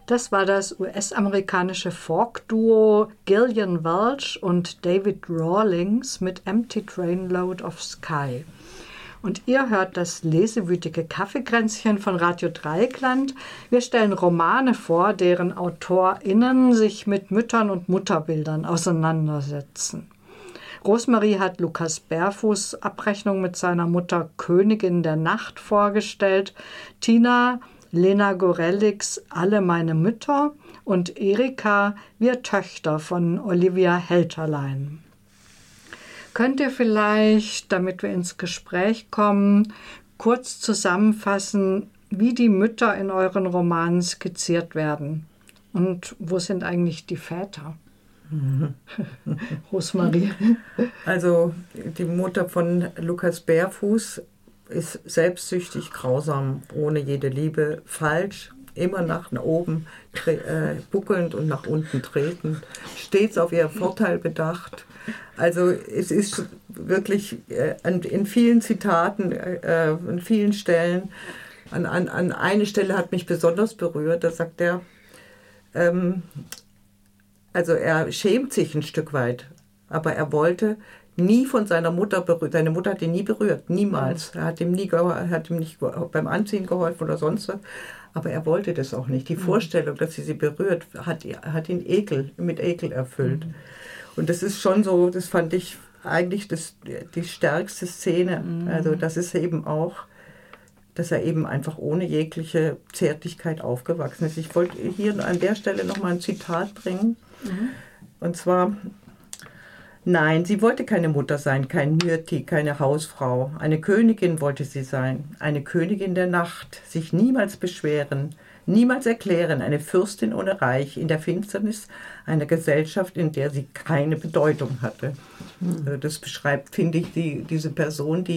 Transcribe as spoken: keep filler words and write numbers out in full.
Das war das U S-amerikanische Folk-Duo Gillian Welch und David Rawlings mit Empty Trainload of Sky. Und ihr hört das lesewütige Kaffeekränzchen von Radio Dreieckland. Wir stellen Romane vor, deren AutorInnen sich mit Müttern und Mutterbildern auseinandersetzen. Rosemarie hat Lukas Berfuß Abrechnung mit seiner Mutter Königin der Nacht vorgestellt, Tina Lena Gorelics Alle meine Mütter und Erika Wir Töchter von Olivia Helterlein. Könnt ihr vielleicht, damit wir ins Gespräch kommen, kurz zusammenfassen, wie die Mütter in euren Romanen skizziert werden? Und wo sind eigentlich die Väter? Mhm. Rosemarie. Also die Mutter von Lukas Berfuß ist selbstsüchtig, grausam, ohne jede Liebe, falsch, immer nach oben äh, buckelnd und nach unten tretend, stets auf ihren Vorteil bedacht. Also es ist wirklich äh, in vielen Zitaten, äh, an vielen Stellen, an, an, an eine Stelle hat mich besonders berührt, da sagt er, ähm, also er schämt sich ein Stück weit, aber er wollte nie von seiner Mutter berührt. Seine Mutter hat ihn nie berührt, niemals. Er hat ihm nie er hat ihm nicht beim Anziehen geholfen oder sonst was. Aber er wollte das auch nicht. Die Vorstellung, dass sie sie berührt, hat, hat ihn Ekel, mit Ekel erfüllt. Mhm. Und das ist schon so, das fand ich eigentlich das, die stärkste Szene. Mhm. Also das ist eben auch, dass er eben einfach ohne jegliche Zärtlichkeit aufgewachsen ist. Ich wollte hier an der Stelle nochmal ein Zitat bringen. Mhm. Und zwar: Nein, sie wollte keine Mutter sein, kein Myrti, keine Hausfrau. Eine Königin wollte sie sein, eine Königin der Nacht, sich niemals beschweren, niemals erklären, eine Fürstin ohne Reich, in der Finsternis einer Gesellschaft, in der sie keine Bedeutung hatte. Mhm. Das beschreibt, finde ich, die, diese Person, die